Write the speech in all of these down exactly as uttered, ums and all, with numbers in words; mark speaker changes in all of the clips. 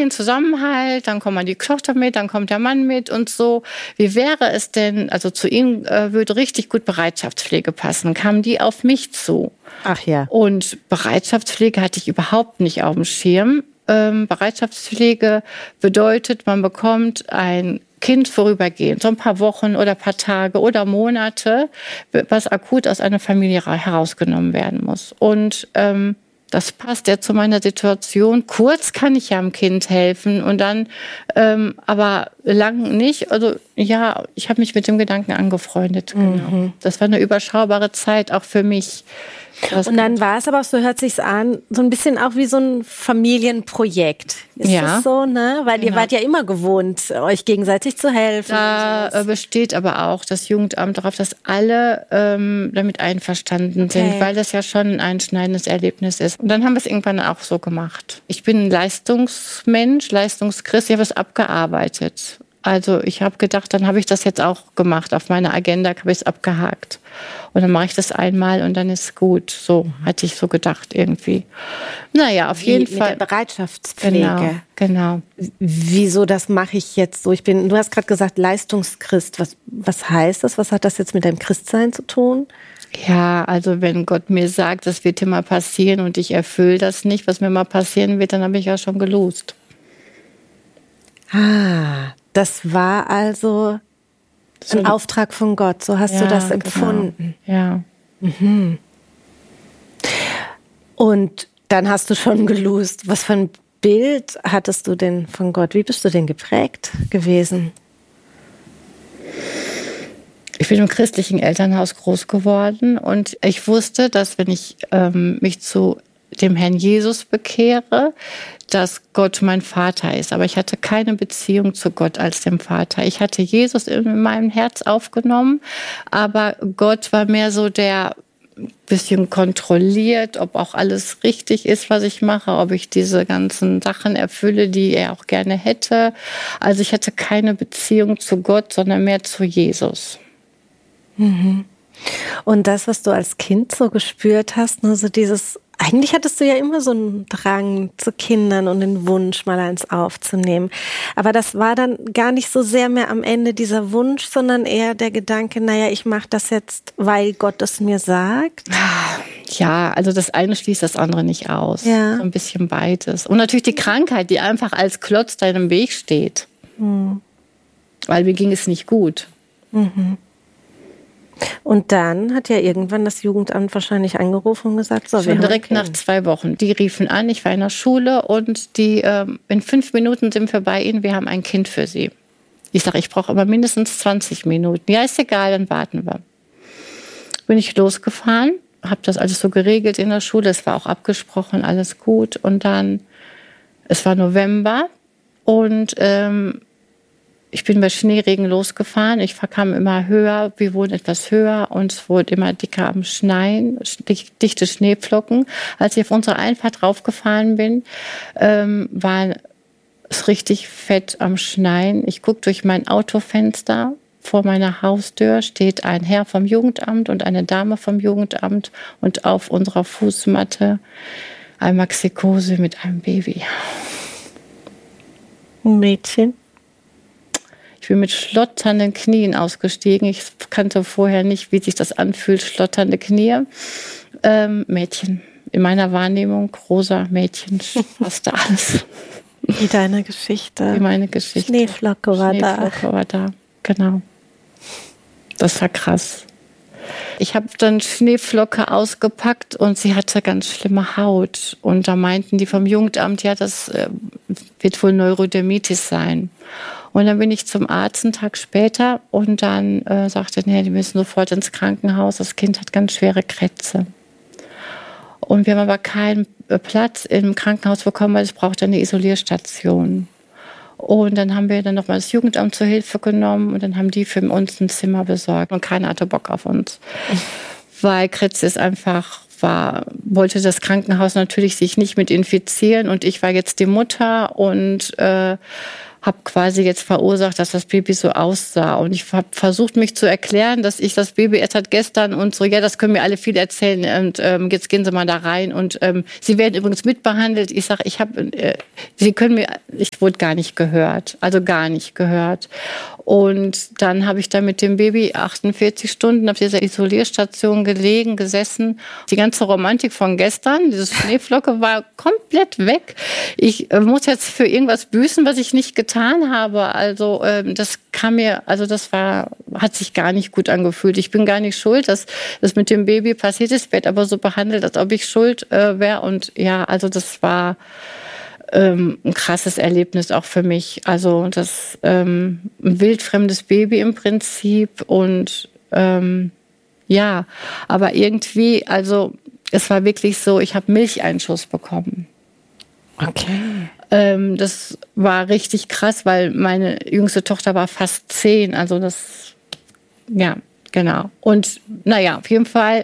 Speaker 1: Familienzusammenhalt, dann kommt mal die Tochter mit, dann kommt der Mann mit und so. Wie wäre es denn, also zu Ihnen äh, würde richtig gut Bereitschaftspflege passen. Kamen die auf mich zu?
Speaker 2: Ach ja.
Speaker 1: Und Bereitschaftspflege hatte ich überhaupt nicht auf dem Schirm. Ähm, Bereitschaftspflege bedeutet, man bekommt ein Kind vorübergehend, so ein paar Wochen oder ein paar Tage oder Monate, was akut aus einer Familie herausgenommen werden muss. Und ähm, das passt ja zu meiner Situation. Kurz kann ich ja dem Kind helfen und dann ähm, aber lang nicht. Also ja, ich habe mich mit dem Gedanken angefreundet. Genau. Mhm. Das war eine überschaubare Zeit auch für mich.
Speaker 2: Das und dann war es aber, so hört sich's an, so ein bisschen auch wie so ein Familienprojekt. Ist
Speaker 1: ja.
Speaker 2: das so, ne? Weil genau. ihr wart ja immer gewohnt, euch gegenseitig zu helfen.
Speaker 1: Da besteht aber auch das Jugendamt darauf, dass alle ähm, damit einverstanden okay. sind, weil das ja schon ein einschneidendes Erlebnis ist. Und dann haben wir es irgendwann auch so gemacht. Ich bin ein Leistungsmensch, Leistungschrist, ich habe es abgearbeitet. Also ich habe gedacht, dann habe ich das jetzt auch gemacht. Auf meiner Agenda habe ich es abgehakt. Und dann mache ich das einmal und dann ist gut. So hatte ich so gedacht irgendwie. Naja, auf
Speaker 2: Wie,
Speaker 1: jeden
Speaker 2: mit
Speaker 1: Fall.
Speaker 2: Mit der Bereitschaftspflege.
Speaker 1: Genau, genau.
Speaker 2: Wieso, das mache ich jetzt so? Ich bin, du hast gerade gesagt, Leistungschrist. Was, was heißt das? Was hat das jetzt mit deinem Christsein zu tun?
Speaker 1: Ja, also wenn Gott mir sagt, das wird dir mal passieren und ich erfülle das nicht, was mir mal passieren wird, dann habe ich ja schon gelost.
Speaker 2: Ah, das war also so ein Auftrag von Gott. So hast ja, du das empfunden.
Speaker 1: Genau. Ja.
Speaker 2: Mhm. Und dann hast du schon gelost. Was für ein Bild hattest du denn von Gott? Wie bist du denn geprägt gewesen?
Speaker 1: Ich bin im christlichen Elternhaus groß geworden und ich wusste, dass wenn ich ähm, mich zu dem Herrn Jesus bekehre, dass Gott mein Vater ist. Aber ich hatte keine Beziehung zu Gott als dem Vater. Ich hatte Jesus in meinem Herz aufgenommen, aber Gott war mehr so der bisschen kontrolliert, ob auch alles richtig ist, was ich mache, ob ich diese ganzen Sachen erfülle, die er auch gerne hätte. Also ich hatte keine Beziehung zu Gott, sondern mehr zu Jesus.
Speaker 2: Mhm. Und das, was du als Kind so gespürt hast, nur so dieses, eigentlich hattest du ja immer so einen Drang zu Kindern und den Wunsch, mal eins aufzunehmen. Aber das war dann gar nicht so sehr mehr am Ende dieser Wunsch, sondern eher der Gedanke, naja, ich mache das jetzt, weil Gott es mir sagt.
Speaker 1: Ja, also das eine schließt das andere nicht aus. Ja. So ein bisschen beides. Und natürlich die Krankheit, die einfach als Klotz da im Weg steht. Mhm. Weil mir ging es nicht gut.
Speaker 2: Mhm. Und dann hat ja irgendwann das Jugendamt wahrscheinlich angerufen und gesagt, so,
Speaker 1: schon direkt nach zwei Wochen. Die riefen an, ich war in der Schule und die ähm, in fünf Minuten sind wir bei Ihnen, wir haben ein Kind für Sie. Ich sage, ich brauche aber mindestens zwanzig Minuten. Ja, ist egal, dann warten wir. Bin ich losgefahren, habe das alles so geregelt in der Schule, es war auch abgesprochen, alles gut. Und dann, es war November und ähm, ich bin bei Schneeregen losgefahren. Ich kam immer höher. Wir wurden etwas höher und es wurde immer dicker am Schneien, dichte Schneeflocken. Als ich auf unsere Einfahrt draufgefahren bin, ähm, war es richtig fett am Schneien. Ich gucke durch mein Autofenster. Vor meiner Haustür steht ein Herr vom Jugendamt und eine Dame vom Jugendamt und auf unserer Fußmatte ein Maxikose mit einem Baby.
Speaker 2: Ein Mädchen?
Speaker 1: Ich bin mit schlotternden Knien ausgestiegen. Ich kannte vorher nicht, wie sich das anfühlt, schlotternde Knie. Ähm, Mädchen. In meiner Wahrnehmung, rosa Mädchen, fast alles.
Speaker 2: Wie deine Geschichte.
Speaker 1: Wie meine Geschichte.
Speaker 2: Schneeflocke war da.
Speaker 1: Schneeflocke war da, genau. Das war krass. Ich habe dann Schneeflocke ausgepackt und sie hatte ganz schlimme Haut. Und da meinten die vom Jugendamt, ja, das äh, wird wohl Neurodermitis sein. Und dann bin ich zum Arzt einen Tag später und dann äh, sagte, nee, die müssen sofort ins Krankenhaus. Das Kind hat ganz schwere Krätze. Und wir haben aber keinen Platz im Krankenhaus bekommen, weil es brauchte eine Isolierstation. Und dann haben wir dann nochmal das Jugendamt zur Hilfe genommen und dann haben die für uns ein Zimmer besorgt. Und keiner hatte Bock auf uns. Mhm. Weil Kretze ist einfach, war, wollte das Krankenhaus natürlich sich nicht mit infizieren. Und ich war jetzt die Mutter und äh, habe quasi jetzt verursacht, dass das Baby so aussah. Und ich habe versucht, mich zu erklären, dass ich das Baby erst hat gestern und so, ja, das können mir alle viel erzählen. Und ähm, jetzt gehen Sie mal da rein. Und ähm, Sie werden übrigens mitbehandelt. Ich sage, ich habe, äh, Sie können mir, ich wurde gar nicht gehört. Also gar nicht gehört. Und dann habe ich da mit dem Baby achtundvierzig Stunden auf dieser Isolierstation gelegen, gesessen. Die ganze Romantik von gestern, dieses Schneeflocke, war komplett weg. Ich äh, muss jetzt für irgendwas büßen, was ich nicht getan habe. Also ähm, das kam mir, also das war, hat sich gar nicht gut angefühlt. Ich bin gar nicht schuld, dass das mit dem Baby passiert ist. Ich werde aber so behandelt, als ob ich schuld äh, wäre. Und ja, also das war ähm, ein krasses Erlebnis auch für mich. Also das ähm, ein wildfremdes Baby im Prinzip und ähm, ja, aber irgendwie, also es war wirklich so, ich habe Milcheinschuss bekommen.
Speaker 2: Okay.
Speaker 1: Ähm, das war richtig krass, weil meine jüngste Tochter war fast zehn. Also das, ja, genau. Und naja, auf jeden Fall,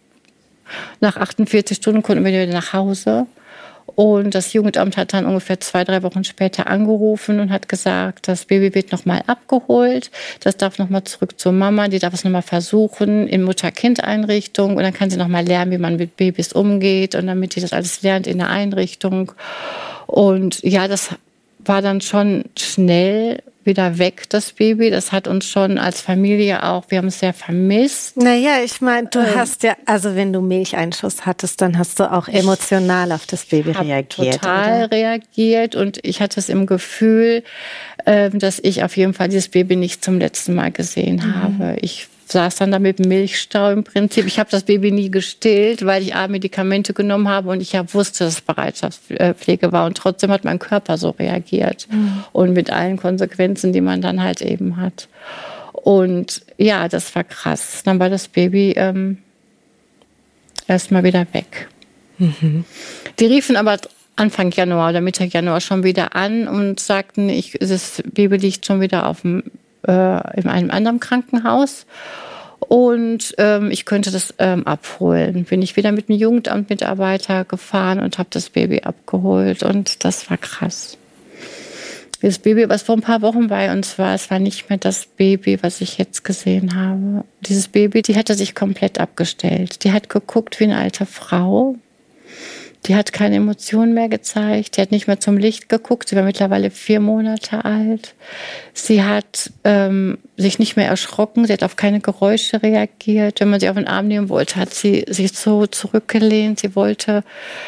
Speaker 1: nach achtundvierzig Stunden konnten wir wieder nach Hause. Und das Jugendamt hat dann ungefähr zwei, drei Wochen später angerufen und hat gesagt, das Baby wird nochmal abgeholt. Das darf nochmal zurück zur Mama. Die darf es nochmal versuchen in Mutter-Kind-Einrichtung. Und dann kann sie nochmal lernen, wie man mit Babys umgeht. Und damit sie das alles lernt in der Einrichtung. Und ja, das war dann schon schnell wieder weg, das Baby. Das hat uns schon als Familie auch, wir haben es sehr vermisst.
Speaker 2: Naja, ich meine, du
Speaker 1: ähm,
Speaker 2: hast ja, also wenn du Milcheinschuss hattest, dann hast du auch emotional auf das Baby reagiert.
Speaker 1: Total
Speaker 2: oder?
Speaker 1: reagiert und ich hatte es im Gefühl, äh, dass ich auf jeden Fall dieses Baby nicht zum letzten Mal gesehen mhm. habe. Ich saß dann da mit Milchstau im Prinzip. Ich habe das Baby nie gestillt, weil ich A, Medikamente genommen habe und ich ja wusste, dass es Bereitschaftspflege war. Und trotzdem hat mein Körper so reagiert. Mhm. Und mit allen Konsequenzen, die man dann halt eben hat. Und ja, das war krass. Dann war das Baby ähm, erstmal wieder weg. Mhm. Die riefen aber Anfang Januar oder Mitte Januar schon wieder an und sagten, ich, das Baby liegt schon wieder auf dem in einem anderen Krankenhaus und ähm, ich könnte das ähm, abholen. Bin ich wieder mit einem Jugendamtmitarbeiter gefahren und habe das Baby abgeholt und das war krass. Das Baby, was vor ein paar Wochen bei uns war, es war nicht mehr das Baby, was ich jetzt gesehen habe. Dieses Baby, die hatte sich komplett abgestellt. Die hat geguckt wie eine alte Frau. Die hat keine Emotionen mehr gezeigt. Die hat nicht mehr zum Licht geguckt. Sie war mittlerweile vier Monate alt. Sie hat ähm, sich nicht mehr erschrocken. Sie hat auf keine Geräusche reagiert. Wenn man sie auf den Arm nehmen wollte, hat sie sich so zurückgelehnt. Sie wollte,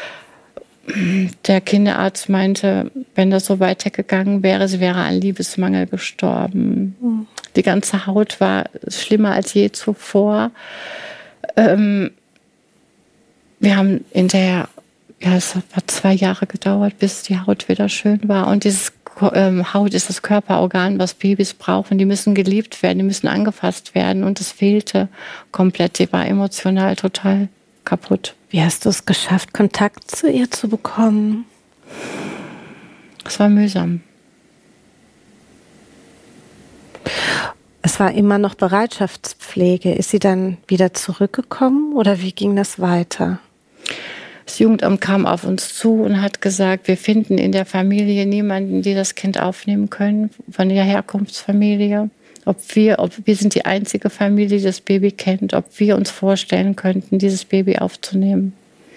Speaker 1: der Kinderarzt meinte, wenn das so weitergegangen wäre, sie wäre an Liebesmangel gestorben. Mhm. Die ganze Haut war schlimmer als je zuvor. Ähm, wir haben hinterher Ja, es hat zwei Jahre gedauert, bis die Haut wieder schön war. Und dieses ähm, Haut ist das Körperorgan, was Babys brauchen. Die müssen geliebt werden, die müssen angefasst werden. Und es fehlte komplett. Die war emotional total kaputt.
Speaker 2: Wie hast du es geschafft, Kontakt zu ihr zu bekommen?
Speaker 1: Es war mühsam.
Speaker 2: Es war immer noch Bereitschaftspflege. Ist sie dann wieder zurückgekommen oder wie ging das weiter?
Speaker 1: Das Jugendamt kam auf uns zu und hat gesagt, wir finden in der Familie niemanden, die das Kind aufnehmen können, von der Herkunftsfamilie. Ob wir, ob wir sind die einzige Familie, die das Baby kennt, ob wir uns vorstellen könnten, dieses Baby aufzunehmen.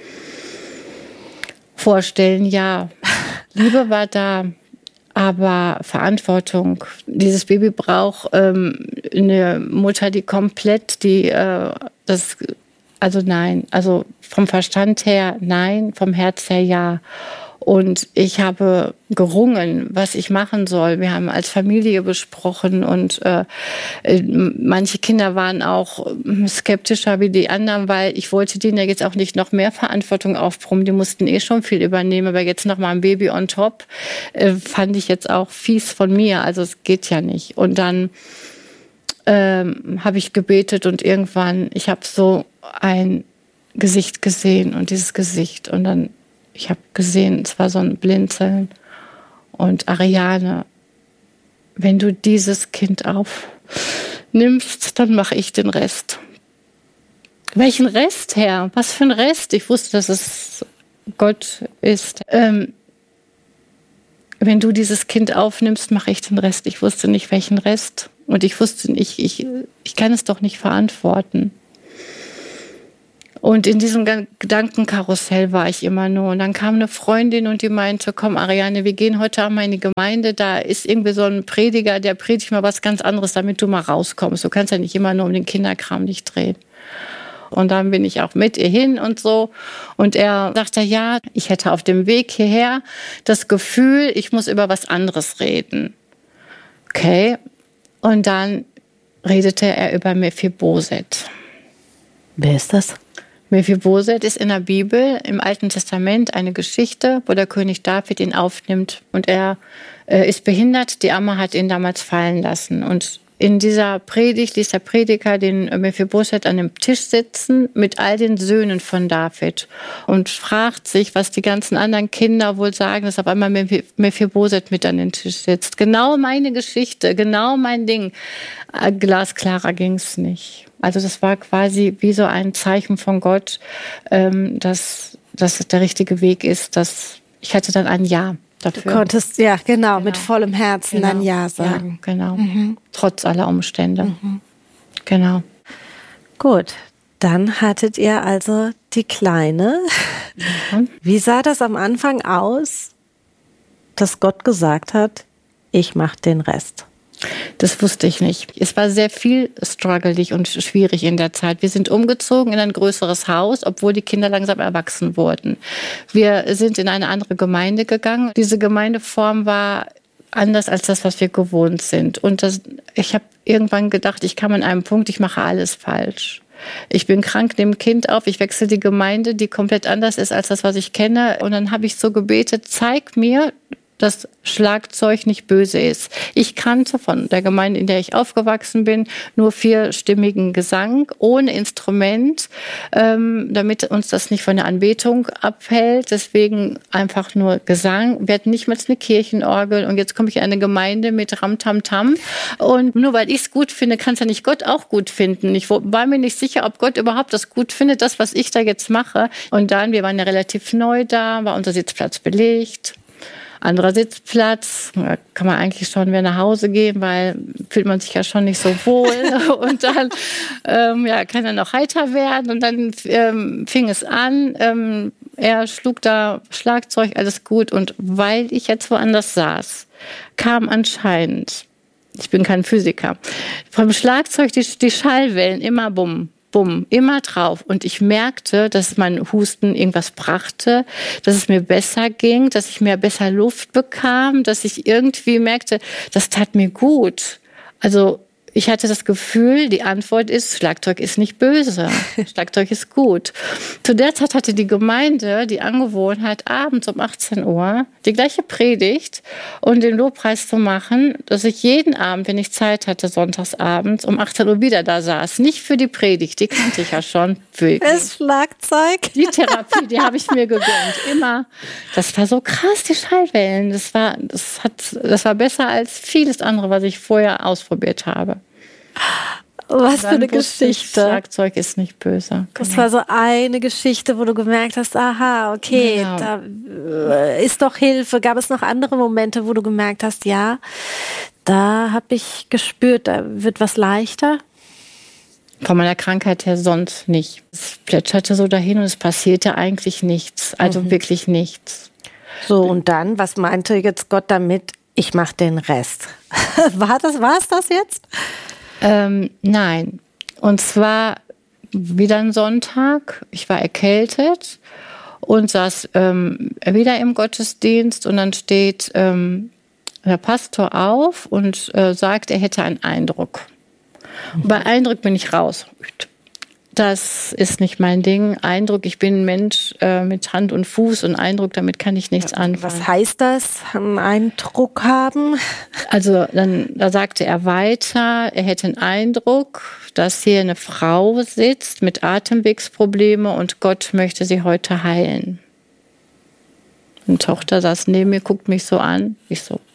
Speaker 1: Vorstellen, ja. Liebe war da, aber Verantwortung. Dieses Baby braucht ähm, eine Mutter, die komplett die äh, das Also nein, also vom Verstand her nein, vom Herz her ja. Und ich habe gerungen, was ich machen soll. Wir haben als Familie besprochen und äh, manche Kinder waren auch skeptischer wie die anderen, weil ich wollte denen ja jetzt auch nicht noch mehr Verantwortung aufbrummen. Die mussten eh schon viel übernehmen, aber jetzt noch mal ein Baby on top äh, fand ich jetzt auch fies von mir. Also es geht ja nicht. Und dann ähm, habe ich gebetet und irgendwann, ich habe so ein Gesicht gesehen und dieses Gesicht und dann, ich habe gesehen, es war so ein Blinzeln und Ariane, wenn du dieses Kind aufnimmst, dann mache ich den Rest. Welchen Rest, Herr? Was für ein Rest? Ich wusste, dass es Gott ist. Ähm, wenn du dieses Kind aufnimmst, mache ich den Rest. Ich wusste nicht, welchen Rest. Und ich wusste nicht, ich, ich kann es doch nicht verantworten. Und in diesem Gedankenkarussell war ich immer nur. Und dann kam eine Freundin und die meinte, komm Ariane, wir gehen heute Abend mal in die Gemeinde. Da ist irgendwie so ein Prediger, der predigt mal was ganz anderes, damit du mal rauskommst. Du kannst ja nicht immer nur um den Kinderkram dich drehen. Und dann bin ich auch mit ihr hin und so. Und er sagte, ja, ich hätte auf dem Weg hierher das Gefühl, ich muss über was anderes reden. Okay. Und dann redete er über Mephiboset.
Speaker 2: Wer ist das?
Speaker 1: Mephiboset ist in der Bibel, im Alten Testament, eine Geschichte, wo der König David ihn aufnimmt. Und er äh, ist behindert, die Amme hat ihn damals fallen lassen. Und in dieser Predigt ließ der Prediger den Mephiboset an dem Tisch sitzen mit all den Söhnen von David und fragt sich, was die ganzen anderen Kinder wohl sagen, dass auf einmal Mephiboset mit an den Tisch sitzt. Genau meine Geschichte, genau mein Ding. Glasklarer ging es nicht. Also das war quasi wie so ein Zeichen von Gott, dass das der richtige Weg ist. Dass ich hatte dann ein Ja dafür.
Speaker 2: Du konntest, ja, genau,
Speaker 1: genau.
Speaker 2: mit vollem Herzen
Speaker 1: genau.
Speaker 2: dann Ja sagen.
Speaker 1: Ja, genau,
Speaker 2: mhm.
Speaker 1: trotz aller Umstände.
Speaker 2: Mhm.
Speaker 1: Genau.
Speaker 2: Gut, dann hattet ihr also die Kleine. Mhm. Wie sah das am Anfang aus, dass Gott gesagt hat, ich mache den Rest?
Speaker 1: Das wusste ich nicht. Es war sehr viel struggelig und schwierig in der Zeit. Wir sind umgezogen in ein größeres Haus, obwohl die Kinder langsam erwachsen wurden. Wir sind in eine andere Gemeinde gegangen. Diese Gemeindeform war anders als das, was wir gewohnt sind. Und das, ich habe irgendwann gedacht, ich kam an einem Punkt, ich mache alles falsch. Ich bin krank, nehme ein Kind auf, ich wechsle die Gemeinde, die komplett anders ist als das, was ich kenne. Und dann habe ich so gebetet, zeig mir, dass Schlagzeug nicht böse ist. Ich kannte von der Gemeinde, in der ich aufgewachsen bin, nur vierstimmigen Gesang ohne Instrument, ähm, damit uns das nicht von der Anbetung abhält. Deswegen einfach nur Gesang. Wir hatten nicht mal eine Kirchenorgel und jetzt komme ich in eine Gemeinde mit Ram-Tam-Tam. Und nur weil ich es gut finde, kann es ja nicht Gott auch gut finden. Ich war mir nicht sicher, ob Gott überhaupt das gut findet, das, was ich da jetzt mache. Und dann, wir waren ja relativ neu da, war unser Sitzplatz belegt. Anderer Sitzplatz, da kann man eigentlich schon wieder nach Hause gehen, weil fühlt man sich ja schon nicht so wohl. Und dann ähm, ja, kann er noch heiter werden. Und dann ähm, fing es an, ähm, er schlug da Schlagzeug, alles gut. Und weil ich jetzt woanders saß, kam anscheinend, ich bin kein Physiker, vom Schlagzeug die, die Schallwellen immer bumm. Bumm, immer drauf. Und ich merkte, dass mein Husten irgendwas brachte, dass es mir besser ging, dass ich mehr besser Luft bekam, dass ich irgendwie merkte, das tat mir gut. Also ich hatte das Gefühl, die Antwort ist, Schlagzeug ist nicht böse. Schlagzeug ist gut. Zu der Zeit hatte die Gemeinde die Angewohnheit, abends um achtzehn Uhr die gleiche Predigt und den Lobpreis zu machen, dass ich jeden Abend, wenn ich Zeit hatte, sonntagsabends um achtzehn Uhr wieder da saß. Nicht für die Predigt, die kannte ich ja schon. Für
Speaker 2: das Schlagzeug?
Speaker 1: Die Therapie, die habe ich mir gegönnt. Immer. Das war so krass, die Schallwellen. Das war, das hat, das war besser als vieles andere, was ich vorher ausprobiert habe.
Speaker 2: Was für eine Geschichte.
Speaker 1: Schlagzeug ist nicht böse.
Speaker 2: Das
Speaker 1: Genau.
Speaker 2: war so eine Geschichte, wo du gemerkt hast, aha, okay,
Speaker 1: Genau.
Speaker 2: da ist doch Hilfe. Gab es noch andere Momente, wo du gemerkt hast, ja, da habe ich gespürt, da wird was leichter?
Speaker 1: Von meiner Krankheit her sonst nicht. Es plätscherte so dahin und es passierte eigentlich nichts. Also mhm. wirklich nichts.
Speaker 2: So, und dann, was meinte jetzt Gott damit? Ich mache den Rest. War das, war es das jetzt?
Speaker 1: Ähm, nein. Und zwar wieder ein Sonntag. Ich war erkältet und saß ähm, wieder im Gottesdienst. Und dann steht ähm, der Pastor auf und äh, sagt, er hätte einen Eindruck. Und bei Eindruck bin ich raus. Das ist nicht mein Ding. Eindruck, ich bin ein Mensch äh, mit Hand und Fuß und Eindruck, damit kann ich nichts anfangen.
Speaker 2: Was heißt das, einen Eindruck haben?
Speaker 1: Also dann da sagte er weiter, er hätte einen Eindruck, dass hier eine Frau sitzt mit Atemwegsprobleme und Gott möchte sie heute heilen. Eine Tochter saß neben mir, guckt mich so an. Ich so,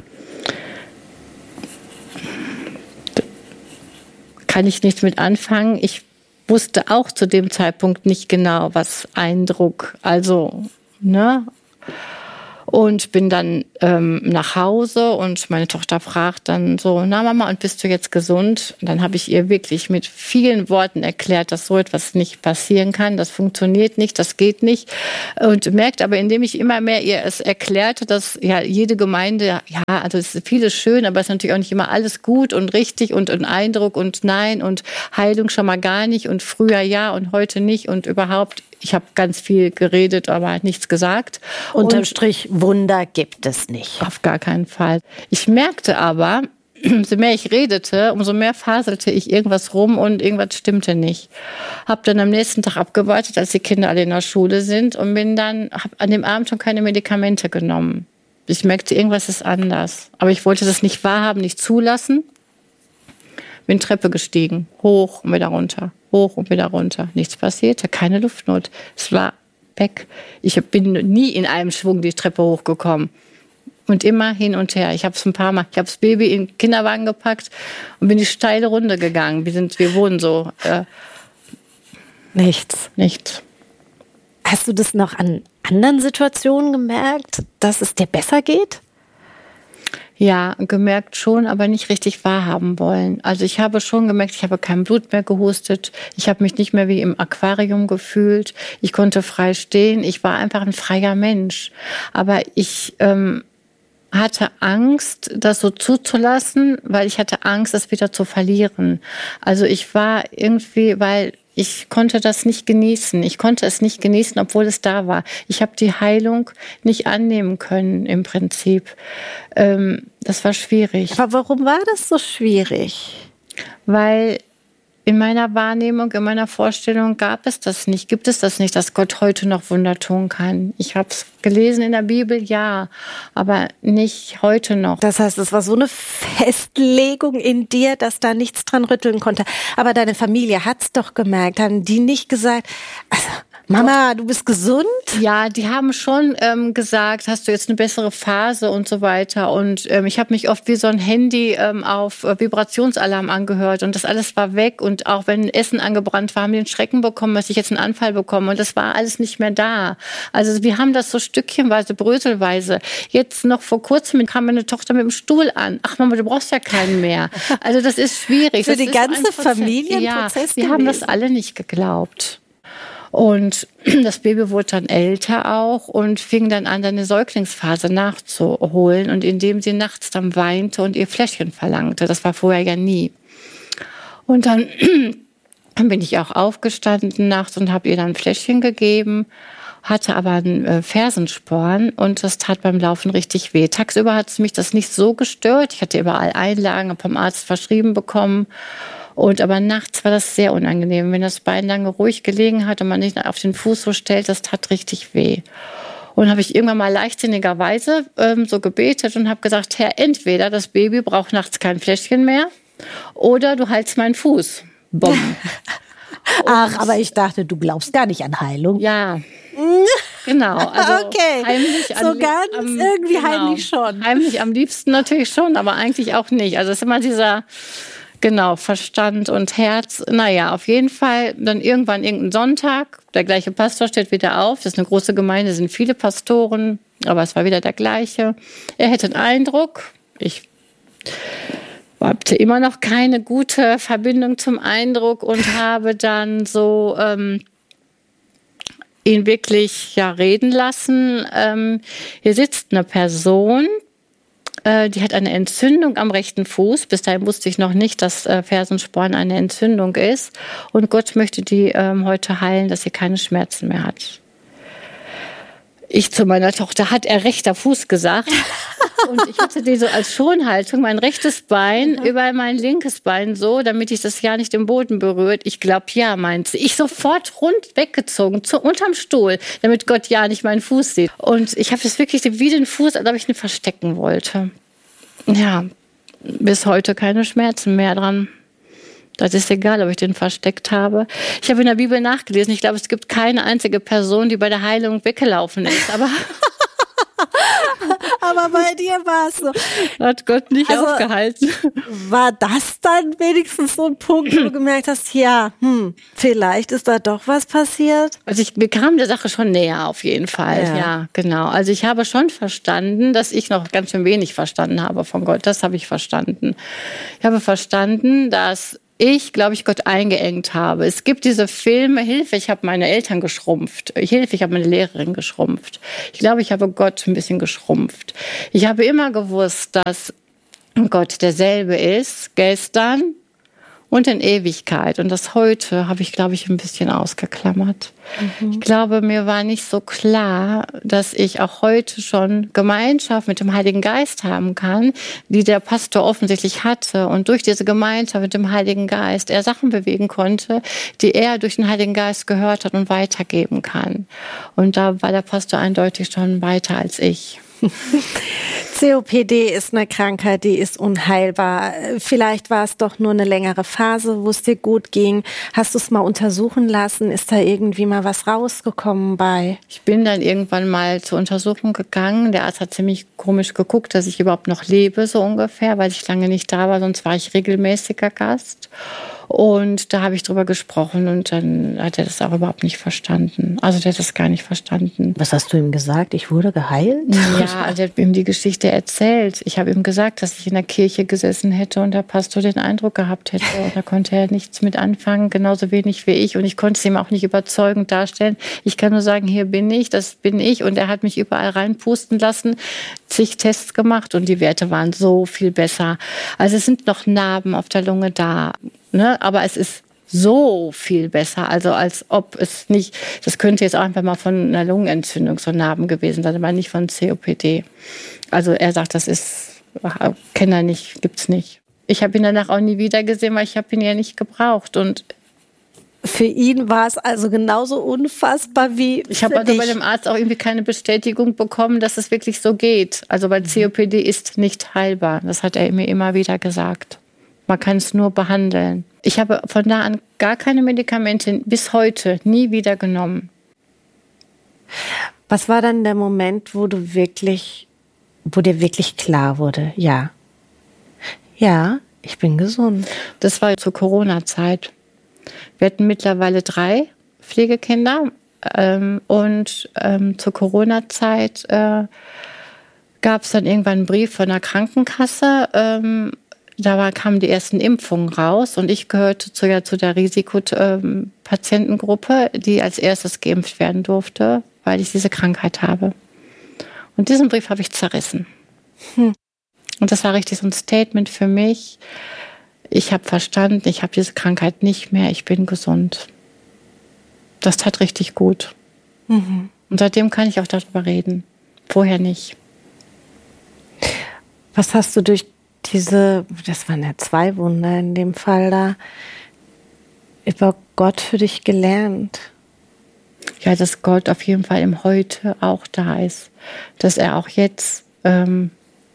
Speaker 1: kann ich nichts mit anfangen. Ich wusste auch zu dem Zeitpunkt nicht genau, was Eindruck, also, ne? Und bin dann ähm, nach Hause und meine Tochter fragt dann so, na Mama, und bist du jetzt gesund? Und dann habe ich ihr wirklich mit vielen Worten erklärt, dass so etwas nicht passieren kann, das funktioniert nicht, das geht nicht. Und merkt aber, indem ich immer mehr ihr es erklärte, dass ja jede Gemeinde, ja, also es ist vieles schön, aber es ist natürlich auch nicht immer alles gut und richtig und ein Eindruck und nein und Heilung schon mal gar nicht und früher ja und heute nicht und überhaupt. Ich habe ganz viel geredet, aber nichts gesagt.
Speaker 2: Unterm Strich, Wunder gibt es nicht.
Speaker 1: Auf gar keinen Fall. Ich merkte aber, umso mehr ich redete, umso mehr faselte ich irgendwas rum und irgendwas stimmte nicht. Habe dann am nächsten Tag abgewartet, als die Kinder alle in der Schule sind und bin dann, habe an dem Abend schon keine Medikamente genommen. Ich merkte, irgendwas ist anders. Aber ich wollte das nicht wahrhaben, nicht zulassen. Bin Treppe gestiegen, hoch und wieder runter, hoch und wieder runter. Nichts passierte, keine Luftnot. Es war weg. Ich bin nie in einem Schwung die Treppe hochgekommen. Und immer hin und her. Ich habe es ein paar Mal, ich habe das Baby in den Kinderwagen gepackt und bin die steile Runde gegangen. Wir, sind, wir wohnen so. Äh,
Speaker 2: nichts.
Speaker 1: Nichts.
Speaker 2: Hast du das noch an anderen Situationen gemerkt, dass es dir besser geht?
Speaker 1: Ja, gemerkt schon, aber nicht richtig wahrhaben wollen. Also ich habe schon gemerkt, ich habe kein Blut mehr gehustet. Ich habe mich nicht mehr wie im Aquarium gefühlt. Ich konnte frei stehen. Ich war einfach ein freier Mensch. Aber ich ähm, hatte Angst, das so zuzulassen, weil ich hatte Angst, das wieder zu verlieren. Also ich war irgendwie, weil ich konnte das nicht genießen. Ich konnte es nicht genießen, obwohl es da war. Ich habe die Heilung nicht annehmen können im Prinzip. Ähm, das war schwierig.
Speaker 2: Aber warum war das so schwierig?
Speaker 1: Weil in meiner Wahrnehmung, in meiner Vorstellung gab es das nicht, gibt es das nicht, dass Gott heute noch Wunder tun kann. Ich habe es gelesen in der Bibel, ja, aber nicht heute noch.
Speaker 2: Das heißt, es war so eine Festlegung in dir, dass da nichts dran rütteln konnte. Aber deine Familie hat's doch gemerkt. Haben die nicht gesagt, also Mama, du bist gesund?
Speaker 1: Ja, die haben schon ähm, gesagt, hast du jetzt eine bessere Phase und so weiter. Und ähm, ich habe mich oft wie so ein Handy ähm, auf äh, Vibrationsalarm angehört und das alles war weg. Und auch wenn Essen angebrannt war, haben die einen Schrecken bekommen, dass ich jetzt einen Anfall bekomme. Und das war alles nicht mehr da. Also wir haben das so stückchenweise, bröselweise. Jetzt noch vor kurzem kam meine Tochter mit dem Stuhl an. Ach Mama, du brauchst ja keinen mehr. Also das ist schwierig.
Speaker 2: Für
Speaker 1: das
Speaker 2: die ganze Familie ein Prozess
Speaker 1: Ja, wir haben das alle nicht geglaubt. Und das Baby wurde dann älter auch und fing dann an, eine Säuglingsphase nachzuholen. Und indem sie nachts dann weinte und ihr Fläschchen verlangte. Das war vorher ja nie. Und dann, dann bin ich auch aufgestanden nachts und habe ihr dann ein Fläschchen gegeben, hatte aber einen äh, Fersensporn und das tat beim Laufen richtig weh. Tagsüber hat es mich das nicht so gestört. Ich hatte überall Einlagen, habe vom Arzt verschrieben bekommen. Und aber nachts war das sehr unangenehm. Wenn das Bein lange ruhig gelegen hat und man nicht auf den Fuß so stellt, das tat richtig weh. Und habe ich irgendwann mal leichtsinnigerweise ähm, so gebetet und habe gesagt, Herr, entweder das Baby braucht nachts kein Fläschchen mehr oder du haltst meinen Fuß. Bumm.
Speaker 2: Ach, aber ich dachte, du glaubst gar nicht an Heilung.
Speaker 1: Ja, genau. Also
Speaker 2: okay,
Speaker 1: heimlich
Speaker 2: so
Speaker 1: am,
Speaker 2: ganz
Speaker 1: am,
Speaker 2: irgendwie
Speaker 1: genau,
Speaker 2: heimlich schon.
Speaker 1: Heimlich am liebsten natürlich schon, aber eigentlich auch nicht. Also es ist immer dieser... Genau, Verstand und Herz. Naja, auf jeden Fall dann irgendwann irgendein Sonntag, der gleiche Pastor steht wieder auf. Das ist eine große Gemeinde, es sind viele Pastoren, aber es war wieder der gleiche. Er hätte einen Eindruck. Ich hatte immer noch keine gute Verbindung zum Eindruck und habe dann so ähm, ihn wirklich ja reden lassen. Ähm, hier sitzt eine Person, die hat eine Entzündung am rechten Fuß. Bis dahin wusste ich noch nicht, dass äh, Fersensporn eine Entzündung ist. Und Gott möchte die ähm, heute heilen, dass sie keine Schmerzen mehr hat. Ich zu meiner Tochter, hat er rechter Fuß gesagt. Und ich hatte die so als Schonhaltung, mein rechtes Bein mhm. über mein linkes Bein so, damit ich das ja nicht im Boden berührt. Ich glaube, ja, meint sie. Ich sofort rund weggezogen, zu, unterm Stuhl, damit Gott ja nicht meinen Fuß sieht. Und ich habe das wirklich wie den Fuß, als ob ich ihn verstecken wollte. Ja, bis heute keine Schmerzen mehr dran. Das ist egal, ob ich den versteckt habe. Ich habe in der Bibel nachgelesen. Ich glaube, es gibt keine einzige Person, die bei der Heilung weggelaufen ist. Aber
Speaker 2: Aber bei dir war es so.
Speaker 1: Hat Gott nicht
Speaker 2: Also,
Speaker 1: aufgehalten.
Speaker 2: War das dann wenigstens so ein Punkt, wo du gemerkt hast, ja, hm, vielleicht ist da doch was passiert?
Speaker 1: Also ich, wir kamen der Sache schon näher auf jeden Fall.
Speaker 2: Ja.
Speaker 1: Ja, genau. Also ich habe schon verstanden, dass ich noch ganz schön wenig verstanden habe von Gott. Das habe ich verstanden. Ich habe verstanden, dass ich, glaube ich, Gott eingeengt habe. Es gibt diese Filme, Hilfe, ich habe meine Eltern geschrumpft. Hilfe, ich habe meine Lehrerin geschrumpft. Ich glaube, ich habe Gott ein bisschen geschrumpft. Ich habe immer gewusst, dass Gott derselbe ist, gestern und in Ewigkeit. Und das heute habe ich, glaube ich, ein bisschen ausgeklammert. Mhm. Ich glaube, mir war nicht so klar, dass ich auch heute schon Gemeinschaft mit dem Heiligen Geist haben kann, die der Pastor offensichtlich hatte. Und durch diese Gemeinschaft mit dem Heiligen Geist er Sachen bewegen konnte, die er durch den Heiligen Geist gehört hat und weitergeben kann. Und da war der Pastor eindeutig schon weiter als ich.
Speaker 2: C O P D ist eine Krankheit, die ist unheilbar. Vielleicht war es doch nur eine längere Phase, wo es dir gut ging. Hast du es mal untersuchen lassen? Ist da irgendwie mal was rausgekommen bei?
Speaker 1: Ich bin dann irgendwann mal zur Untersuchung gegangen. Der Arzt hat ziemlich komisch geguckt, dass ich überhaupt noch lebe, so ungefähr, weil ich lange nicht da war, sonst war ich regelmäßiger Gast. Und da habe ich drüber gesprochen und dann hat er das auch überhaupt nicht verstanden. Also der hat das gar nicht verstanden.
Speaker 2: Was hast du ihm gesagt? Ich wurde geheilt?
Speaker 1: Ja, also er hat ihm die Geschichte erzählt. Ich habe ihm gesagt, dass ich in der Kirche gesessen hätte und der Pastor den Eindruck gehabt hätte. Und da konnte er nichts mit anfangen, genauso wenig wie ich. Und ich konnte es ihm auch nicht überzeugend darstellen. Ich kann nur sagen, hier bin ich, das bin ich. Und er hat mich überall reinpusten lassen, zig Tests gemacht und die Werte waren so viel besser. Also es sind noch Narben auf der Lunge da. Ne? Aber es ist so viel besser, also als ob es nicht, das könnte jetzt auch einfach mal von einer Lungenentzündung so Narben gewesen sein, aber nicht von C O P D. Also er sagt, das ist, kenne er nicht, gibt's nicht. Ich habe ihn danach auch nie wieder gesehen, weil ich habe ihn ja nicht gebraucht und
Speaker 2: für ihn war es also genauso unfassbar wie
Speaker 1: ich habe also bei dem Arzt auch irgendwie keine Bestätigung bekommen, dass es wirklich so geht. Also weil C O P D ist nicht heilbar, das hat er mir immer wieder gesagt. Man kann es nur behandeln. Ich habe von da an gar keine Medikamente bis heute nie wieder genommen.
Speaker 2: Was war dann der Moment, wo du wirklich, wo dir wirklich klar wurde, ja, ja, ich bin gesund?
Speaker 1: Das war zur Corona-Zeit. Wir hatten mittlerweile drei Pflegekinder ähm, und ähm, zur Corona-Zeit äh, gab es dann irgendwann einen Brief von der Krankenkasse. Ähm, Da war, kamen die ersten Impfungen raus und ich gehörte zu, ja, zu der Risikopatientengruppe, die als erstes geimpft werden durfte, weil ich diese Krankheit habe. Und diesen Brief habe ich zerrissen. Hm. Und das war richtig so ein Statement für mich. Ich habe verstanden, ich habe diese Krankheit nicht mehr, ich bin gesund. Das tat richtig gut. Mhm. Und seitdem kann ich auch darüber reden. Vorher nicht.
Speaker 2: Was hast du durch diese, das waren ja zwei Wunder in dem Fall da, über Gott für dich gelernt?
Speaker 1: Ja, dass Gott auf jeden Fall im Heute auch da ist. Dass er auch jetzt ähm,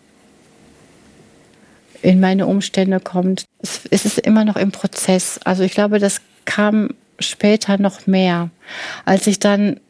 Speaker 1: in meine Umstände kommt. Es, es ist immer noch im Prozess. Also ich glaube, das kam später noch mehr. Als ich dann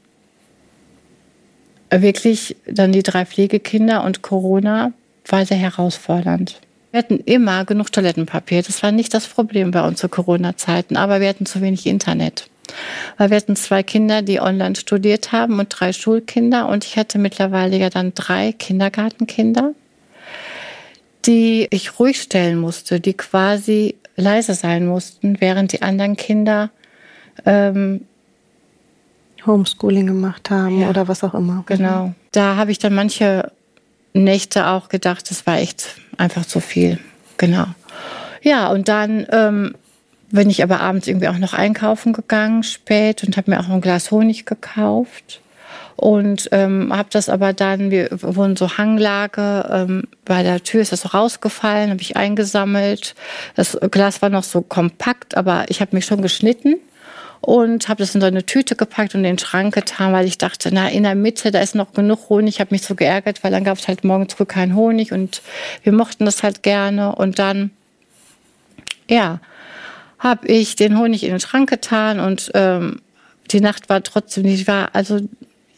Speaker 1: wirklich, dann die drei Pflegekinder und Corona, war sehr herausfordernd. Wir hatten immer genug Toilettenpapier. Das war nicht das Problem bei uns zu Corona-Zeiten, aber wir hatten zu wenig Internet. Weil wir hatten zwei Kinder, die online studiert haben und drei Schulkinder. Und ich hatte mittlerweile ja dann drei Kindergartenkinder, die ich ruhig stellen musste, die quasi leise sein mussten, während die anderen Kinder ähm,
Speaker 2: Homeschooling gemacht haben, ja, oder was auch immer.
Speaker 1: Genau. Da habe ich dann manche Nächte auch gedacht, das war echt einfach zu viel. Genau. Ja, und dann ähm, bin ich aber abends irgendwie auch noch einkaufen gegangen, spät, und habe mir auch ein Glas Honig gekauft. Und ähm, habe das aber dann, wir wohnen so Hanglage, ähm, bei der Tür ist das so rausgefallen, habe ich eingesammelt. Das Glas war noch so kompakt, aber ich habe mich schon geschnitten. Und habe das in so eine Tüte gepackt und in den Schrank getan, weil ich dachte, na, in der Mitte, da ist noch genug Honig. Ich habe mich so geärgert, weil dann gab es halt morgens früh keinen Honig und wir mochten das halt gerne. Und dann, ja, habe ich den Honig in den Schrank getan und ähm, die Nacht war trotzdem nicht wahr. Also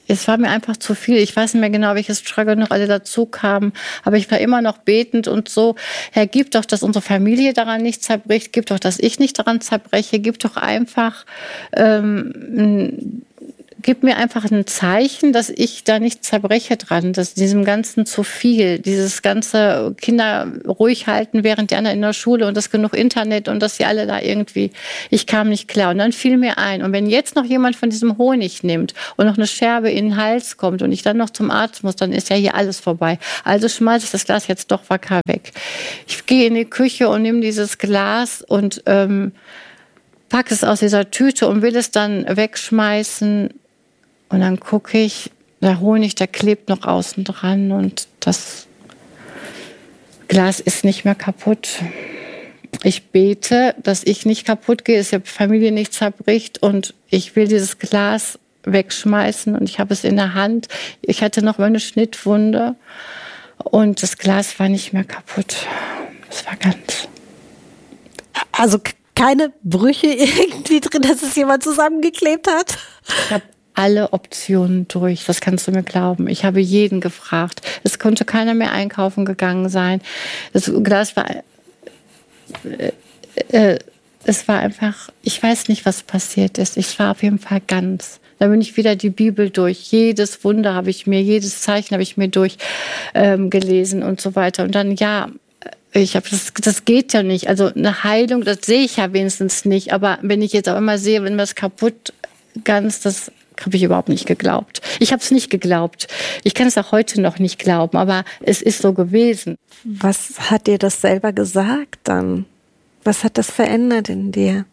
Speaker 1: es war mir einfach zu viel. Ich weiß nicht mehr genau, welches Struggle noch alle dazu kamen. Aber ich war immer noch betend und so, Herr, gib doch, dass unsere Familie daran nicht zerbricht. Gib doch, dass ich nicht daran zerbreche. Gib doch einfach, ähm, gib mir einfach ein Zeichen, dass ich da nicht zerbreche dran. Dass diesem Ganzen zu viel, dieses ganze Kinder ruhig halten, während die anderen in der Schule und das genug Internet und dass sie alle da irgendwie, ich kam nicht klar. Und dann fiel mir ein, und wenn jetzt noch jemand von diesem Honig nimmt und noch eine Scherbe in den Hals kommt und ich dann noch zum Arzt muss, dann ist ja hier alles vorbei. Also schmeiße ich das Glas jetzt doch wacker weg. Ich gehe in die Küche und nehme dieses Glas und ähm, packe es aus dieser Tüte und will es dann wegschmeißen. Und dann gucke ich, der Honig, der klebt noch außen dran und das Glas ist nicht mehr kaputt. Ich bete, dass ich nicht kaputt gehe, dass die Familie nicht zerbricht und ich will dieses Glas wegschmeißen und ich habe es in der Hand. Ich hatte noch mal eine Schnittwunde und das Glas war nicht mehr kaputt. Es war ganz...
Speaker 2: Also keine Brüche irgendwie drin, dass es jemand zusammengeklebt hat?
Speaker 1: Ich habe alle Optionen durch, das kannst du mir glauben. Ich habe jeden gefragt. Es konnte keiner mehr einkaufen gegangen sein. Das Glas war, äh, äh, es war einfach, ich weiß nicht, was passiert ist. Ich war auf jeden Fall ganz. Da bin ich wieder die Bibel durch. Jedes Wunder habe ich mir, jedes Zeichen habe ich mir durchgelesen ähm, und so weiter. Und dann, ja, ich habe das, das geht ja nicht. Also eine Heilung, das sehe ich ja wenigstens nicht. Aber wenn ich jetzt auch immer sehe, wenn was kaputt ganz, das habe ich überhaupt nicht geglaubt. Ich habe es nicht geglaubt. Ich kann es auch heute noch nicht glauben, aber es ist so gewesen.
Speaker 2: Was hat dir das selber gesagt dann? Was hat das verändert in dir?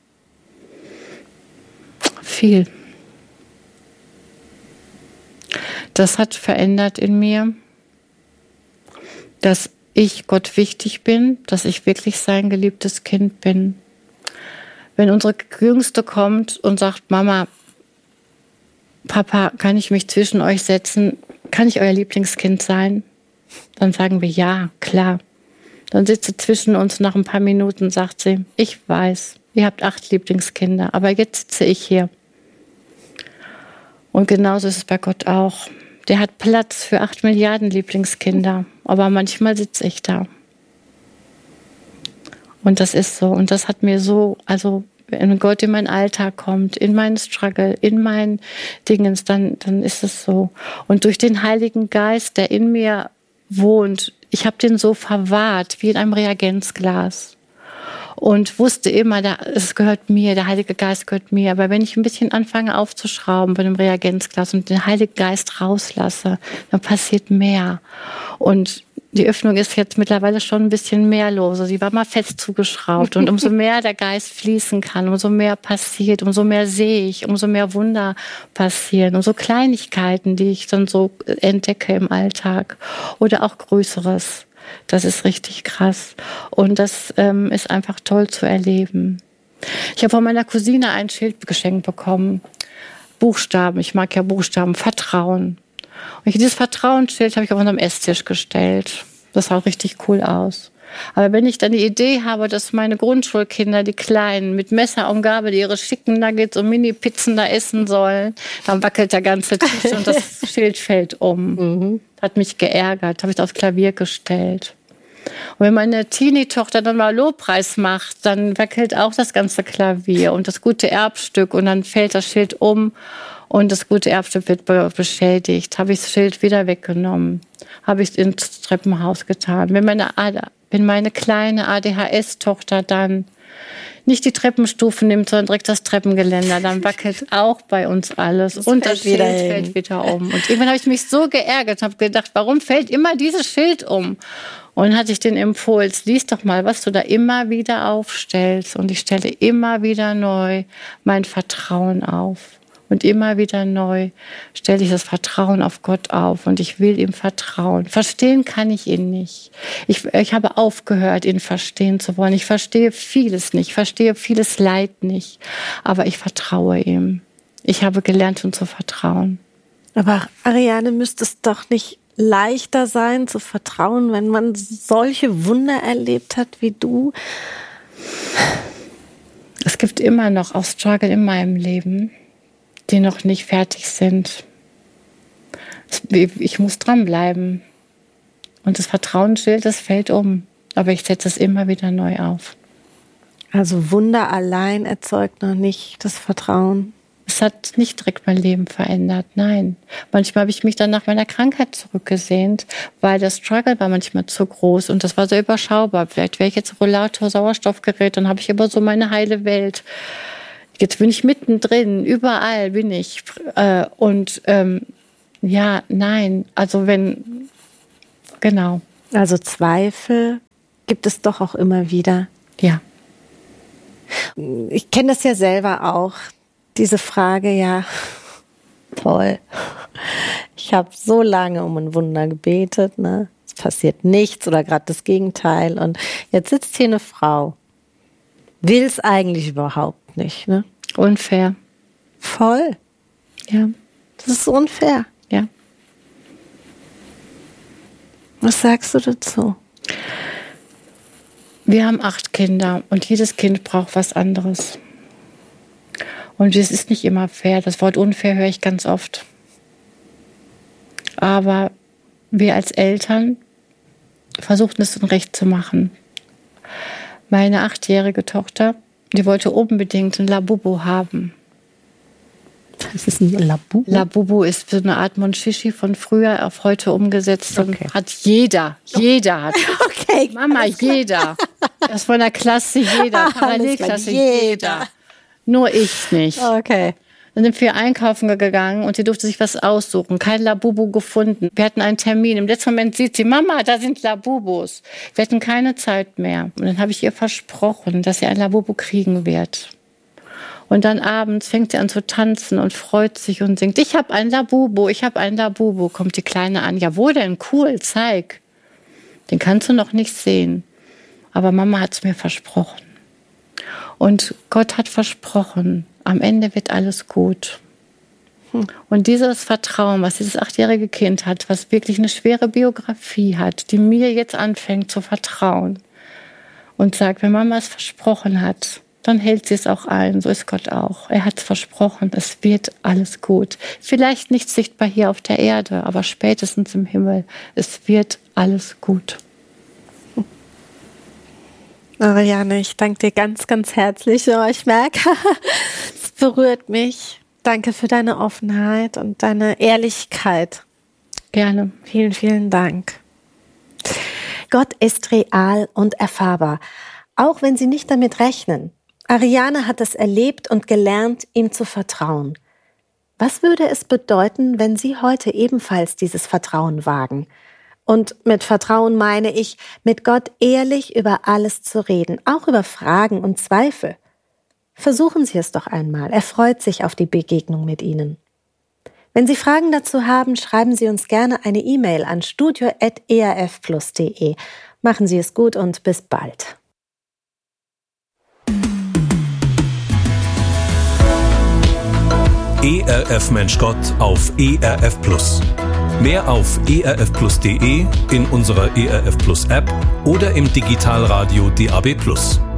Speaker 1: Viel. Das hat verändert in mir, dass ich Gott wichtig bin, dass ich wirklich sein geliebtes Kind bin. Wenn unsere Jüngste kommt und sagt, Mama, Papa, kann ich mich zwischen euch setzen? Kann ich euer Lieblingskind sein? Dann sagen wir, ja, klar. Dann sitzt sie zwischen uns, nach ein paar Minuten sagt sie, ich weiß, ihr habt acht Lieblingskinder, aber jetzt sitze ich hier. Und genauso ist es bei Gott auch. Der hat Platz für acht Milliarden Lieblingskinder, aber manchmal sitze ich da. Und das ist so. Und das hat mir so, also wenn Gott in meinen Alltag kommt, in meinen Struggle, in meinen Dingens, dann, dann ist es so. Und durch den Heiligen Geist, der in mir wohnt, ich habe den so verwahrt, wie in einem Reagenzglas. Und wusste immer, es gehört mir, der Heilige Geist gehört mir. Aber wenn ich ein bisschen anfange aufzuschrauben bei dem Reagenzglas und den Heiligen Geist rauslasse, dann passiert mehr. Und die Öffnung ist jetzt mittlerweile schon ein bisschen mehr los. Sie war mal fest zugeschraubt. Und umso mehr der Geist fließen kann, umso mehr passiert, umso mehr sehe ich, umso mehr Wunder passieren. Umso Kleinigkeiten, die ich dann so entdecke im Alltag. Oder auch Größeres. Das ist richtig krass. Und das ähm, ist einfach toll zu erleben. Ich habe von meiner Cousine ein Schild geschenkt bekommen. Buchstaben, ich mag ja Buchstaben, Vertrauen. Und dieses Vertrauensschild habe ich auf unserem Esstisch gestellt. Das sah auch richtig cool aus. Aber wenn ich dann die Idee habe, dass meine Grundschulkinder, die Kleinen, mit Messer und Gabel ihre schicken Nuggets und Mini-Pizzen da essen sollen, dann wackelt der ganze Tisch und das Schild fällt um. Mhm. Hat mich geärgert, habe ich aufs Klavier gestellt. Und wenn meine Teenie-Tochter dann mal Lobpreis macht, dann wackelt auch das ganze Klavier und das gute Erbstück und dann fällt das Schild um. Und das gute Erbstück wird beschädigt. Habe ich das Schild wieder weggenommen. Habe ich es ins Treppenhaus getan. Wenn meine, wenn meine kleine A D H S-Tochter dann nicht die Treppenstufen nimmt, sondern direkt das Treppengeländer, dann wackelt auch bei uns alles. Das und das Schild fällt wieder um. Und irgendwann habe ich mich so geärgert und habe gedacht, warum fällt immer dieses Schild um? Und dann hatte ich den Impuls, lies doch mal, was du da immer wieder aufstellst. Und ich stelle immer wieder neu mein Vertrauen auf. Und immer wieder neu stelle ich das Vertrauen auf Gott auf und ich will ihm vertrauen. Verstehen kann ich ihn nicht. Ich, ich habe aufgehört, ihn verstehen zu wollen. Ich verstehe vieles nicht, ich verstehe vieles Leid nicht, aber ich vertraue ihm. Ich habe gelernt, ihm zu vertrauen.
Speaker 2: Aber Ariane, müsste es doch nicht leichter sein, zu vertrauen, wenn man solche Wunder erlebt hat wie du?
Speaker 1: Es gibt immer noch auch Struggle in meinem Leben, die noch nicht fertig sind. Ich muss dranbleiben. Und das Vertrauensschild, das fällt um. Aber ich setze es immer wieder neu auf.
Speaker 2: Also Wunder allein erzeugt noch nicht das Vertrauen.
Speaker 1: Es hat nicht direkt mein Leben verändert, nein. Manchmal habe ich mich dann nach meiner Krankheit zurückgesehnt, weil der Struggle war manchmal zu groß und das war so überschaubar. Vielleicht wäre ich jetzt Rollator, Sauerstoffgerät, dann habe ich immer so meine heile Welt. Jetzt bin ich mittendrin, überall bin ich. Und ähm, ja, nein, also wenn, genau.
Speaker 2: Also Zweifel gibt es doch auch immer wieder.
Speaker 1: Ja.
Speaker 2: Ich kenne das ja selber auch. Diese Frage, ja, toll. Ich habe so lange um ein Wunder gebetet, ne? Es passiert nichts oder gerade das Gegenteil. Und jetzt sitzt hier eine Frau, will es eigentlich überhaupt nicht, ne?
Speaker 1: Unfair.
Speaker 2: Voll.
Speaker 1: Ja.
Speaker 2: Das ist unfair.
Speaker 1: Ja.
Speaker 2: Was sagst du dazu?
Speaker 1: Wir haben acht Kinder und jedes Kind braucht was anderes. Und es ist nicht immer fair. Das Wort unfair höre ich ganz oft. Aber wir als Eltern versuchten es recht zu machen. Meine achtjährige Tochter, die wollte unbedingt ein Labubu haben.
Speaker 2: Was ist ein Labubu?
Speaker 1: Labubu ist so eine Art Monchichi von früher auf heute umgesetzt.
Speaker 2: Okay.
Speaker 1: Und hat jeder, jeder hat.
Speaker 2: Okay.
Speaker 1: Mama, jeder. Das von der Klasse jeder, Parallelklasse
Speaker 2: jeder.
Speaker 1: jeder. Nur ich nicht.
Speaker 2: Okay.
Speaker 1: Dann sind wir einkaufen gegangen und sie durfte sich was aussuchen. Kein Labubu gefunden. Wir hatten einen Termin. Im letzten Moment sieht sie, Mama, da sind Labubus. Wir hatten keine Zeit mehr. Und dann habe ich ihr versprochen, dass sie ein Labubu kriegen wird. Und dann abends fängt sie an zu tanzen und freut sich und singt, ich habe ein Labubu, ich habe ein Labubu. Kommt die Kleine an, ja wo denn, cool, zeig. Den kannst du noch nicht sehen. Aber Mama hat es mir versprochen. Und Gott hat versprochen, am Ende wird alles gut. Und dieses Vertrauen, was dieses achtjährige Kind hat, was wirklich eine schwere Biografie hat, die mir jetzt anfängt zu vertrauen und sagt, wenn Mama es versprochen hat, dann hält sie es auch ein. So ist Gott auch. Er hat es versprochen, es wird alles gut. Vielleicht nicht sichtbar hier auf der Erde, aber spätestens im Himmel. Es wird alles gut.
Speaker 2: Ariane, ich danke dir ganz, ganz herzlich. Oh, ich merke, es berührt mich. Danke für deine Offenheit und deine Ehrlichkeit.
Speaker 1: Gerne.
Speaker 2: Vielen, vielen Dank. Gott ist real und erfahrbar, auch wenn Sie nicht damit rechnen. Ariane hat es erlebt und gelernt, ihm zu vertrauen. Was würde es bedeuten, wenn Sie heute ebenfalls dieses Vertrauen wagen? Und mit Vertrauen meine ich, mit Gott ehrlich über alles zu reden, auch über Fragen und Zweifel. Versuchen Sie es doch einmal. Er freut sich auf die Begegnung mit Ihnen. Wenn Sie Fragen dazu haben, schreiben Sie uns gerne eine E-Mail an studio at e r f plus punkt de. Machen Sie es gut und bis bald.
Speaker 3: E R F Mensch Gott auf E R F Plus. Mehr auf e r f plus punkt de, in unserer E R F Plus App oder im Digitalradio D A B Plus.